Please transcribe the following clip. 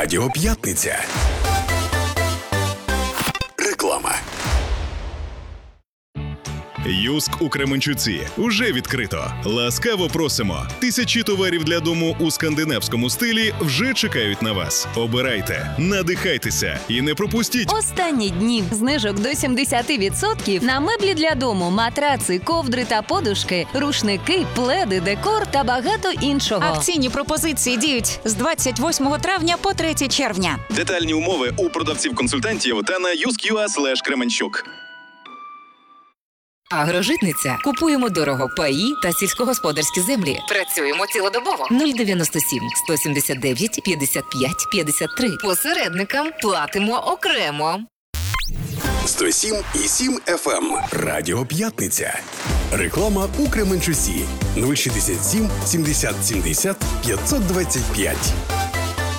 Радіо П'ятниця. Реклама. Юск у Кременчуці уже відкрито. Ласкаво просимо. Тисячі товарів для дому у скандинавському стилі вже чекають на вас. Обирайте, надихайтеся і не пропустіть. Останні дні знижок до 70% на меблі для дому, матраци, ковдри та подушки, рушники, пледи, декор та багато іншого. Акційні пропозиції діють з 28 травня по 3 червня. Детальні умови у продавців-консультантів та на yusk.ua/Кременчук. Агрожитниця. Купуємо дорого паї та сільськогосподарські землі. Працюємо цілодобово. 097 179 55 53. Посередникам платимо окремо. 107,7 FM. Радіо П'ятниця. Реклама у Кременчуці. 067 70 70 525.